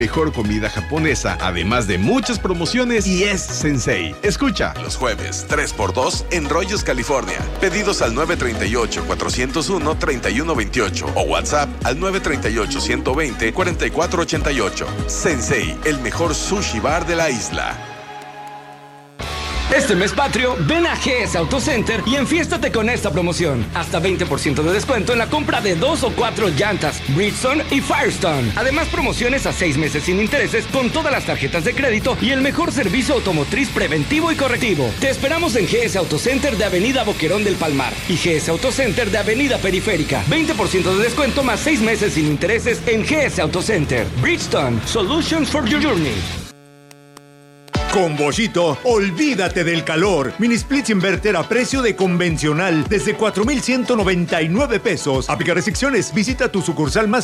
Mejor comida japonesa, además de muchas promociones, y es Sensei. Escucha. Los jueves, 3x2 en Rollos, California. Pedidos al 938-401-3128 o WhatsApp al 938-120-4488. Sensei, el mejor sushi bar de la isla. Este mes patrio, ven a GS Auto Center y enfiéstate con esta promoción. Hasta 20% de descuento en la compra de 2 o 4 llantas, Bridgestone y Firestone. Además, promociones a 6 meses sin intereses con todas las tarjetas de crédito y el mejor servicio automotriz preventivo y correctivo. Te esperamos en GS Auto Center de Avenida Boquerón del Palmar y GS Auto Center de Avenida Periférica. 20% de descuento más 6 meses sin intereses en GS Auto Center. Bridgestone, Solutions for Your Journey. Con Boschito, olvídate del calor. Mini splits inverter a precio de convencional desde 4,199 pesos. Aplica restricciones. Visita tu sucursal más